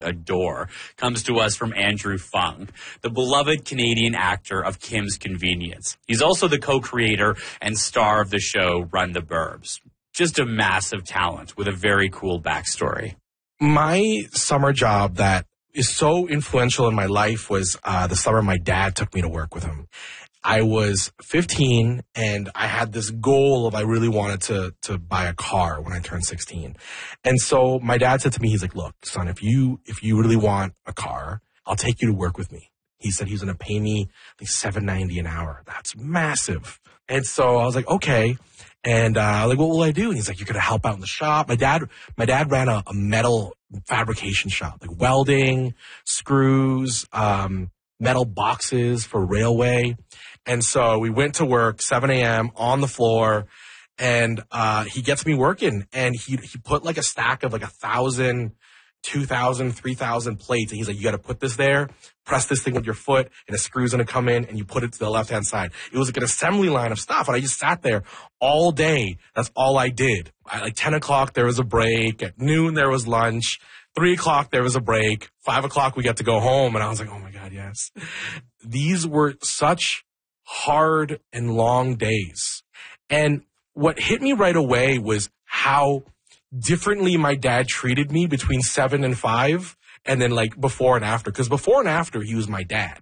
adore comes to us from Andrew Fung, the beloved Canadian actor of Kim's Convenience. He's also the co-creator and star of the show Run the Burbs. Just a massive talent with a very cool backstory. My summer job that is so influential in my life was the summer my dad took me to work with him. I was 15 and I had this goal of I really wanted to buy a car when I turned 16. And so my dad said to me, he's like, look, son, if you really want a car, I'll take you to work with me. He said he's going to pay me like $7.90 an hour. That's massive. And so I was like, okay. And I was like, what will I do? And he's like, you're going to help out in the shop. My dad ran a metal fabrication shop, like welding, screws, metal boxes for railway. And so we went to work 7 a.m. on the floor, and he gets me working, and he put like a stack of like 1,000, 2,000, 3,000 plates. And he's like, you got to put this there, press this thing with your foot, and a screw's going to come in, and you put it to the left-hand side. It was like an assembly line of stuff, and I just sat there all day. That's all I did. At like 10 o'clock, there was a break. At noon, there was lunch. 3 o'clock, there was a break. 5 o'clock, we got to go home. And I was like, oh my God, yes. These were such hard and long days. And what hit me right away was how differently my dad treated me between 7 and 5, and then like before and after. Because before and after, he was my dad.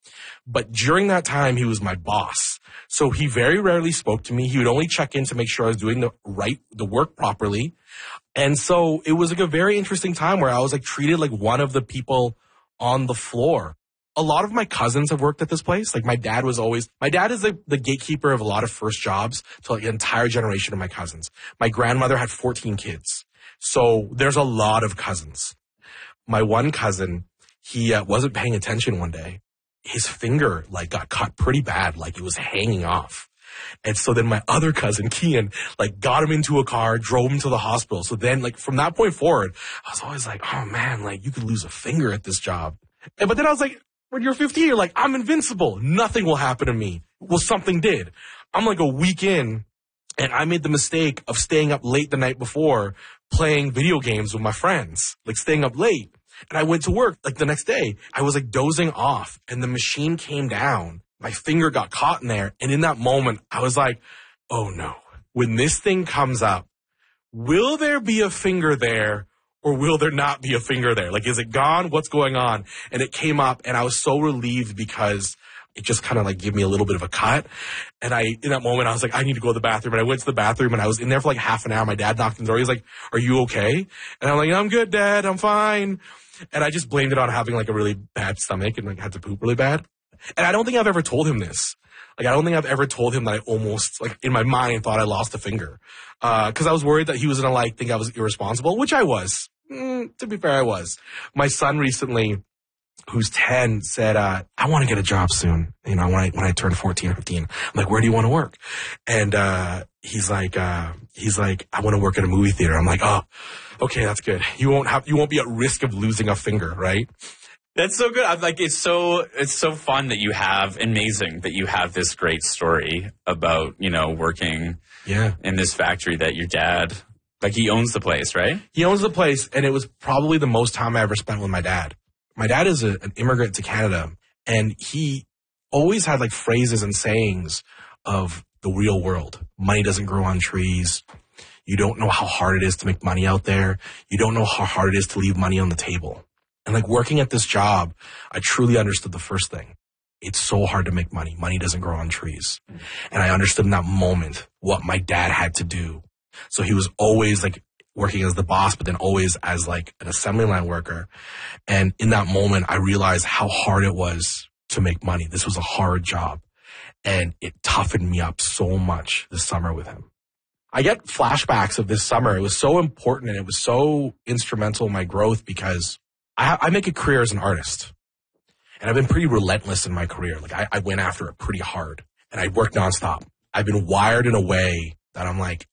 But during that time, he was my boss. So he very rarely spoke to me. He would only check in to make sure I was doing the work properly. And so it was like a very interesting time where I was like treated like one of the people on the floor. A lot of my cousins have worked at this place. Like my dad is like the gatekeeper of a lot of first jobs to like an entire generation of my cousins. My grandmother had 14 kids. So there's a lot of cousins. My one cousin, he wasn't paying attention one day. His finger like got cut pretty bad, like it was hanging off. And so then my other cousin, Kian, like got him into a car, drove him to the hospital. So then like from that point forward, I was always like, oh man, like you could lose a finger at this job. But then I was like, when you're 15, you're like, I'm invincible. Nothing will happen to me. Well, something did. I'm like a week in, and I made the mistake of staying up late the night before playing video games with my friends, like staying up late. And I went to work like the next day. I was like dozing off, and the machine came down. My finger got caught in there. And in that moment, I was like, oh no, when this thing comes up, will there be a finger there or will there not be a finger there? Like, is it gone? What's going on? And it came up, and I was so relieved because it just kind of like gave me a little bit of a cut. And in that moment, I was like, I need to go to the bathroom. And I went to the bathroom, and I was in there for like half an hour. My dad knocked on the door. He's like, are you okay? And I'm like, I'm good, Dad. I'm fine. And I just blamed it on having like a really bad stomach and like had to poop really bad. And I don't think I've ever told him this. Like, I don't think I've ever told him that I almost, like, in my mind thought I lost a finger. Because I was worried that he was going to, like, think I was irresponsible, which I was. To be fair, I was. My son recently, who's 10, said, I want to get a job soon. You know, when I turn 14 or 15. I'm like, where do you want to work? And he's like, I want to work at a movie theater. I'm like, oh, okay, that's good. You won't be at risk of losing a finger, right? That's so good. I'm like, it's so fun that you have, amazing that you have this great story about, you know, working in this factory that your dad, like he owns the place, right? He owns the place, and it was probably the most time I ever spent with my dad. My dad is an immigrant to Canada, and he always had like phrases and sayings of the real world. Money doesn't grow on trees. You don't know how hard it is to make money out there. You don't know how hard it is to leave money on the table. And like working at this job, I truly understood the first thing. It's so hard to make money. Money doesn't grow on trees. And I understood in that moment what my dad had to do. So he was always like working as the boss, but then always as like an assembly line worker. And in that moment, I realized how hard it was to make money. This was a hard job. And it toughened me up so much this summer with him. I get flashbacks of this summer. It was so important, and it was so instrumental in my growth because I make a career as an artist, and I've been pretty relentless in my career. Like I went after it pretty hard, and I worked nonstop. I've been wired in a way that I'm like,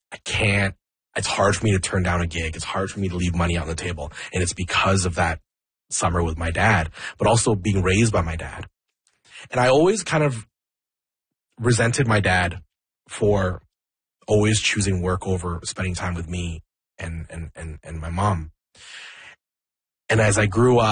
it's hard for me to turn down a gig. It's hard for me to leave money on the table. And it's because of that summer with my dad, but also being raised by my dad. And I always kind of resented my dad for always choosing work over spending time with me and my mom. And as I grew up,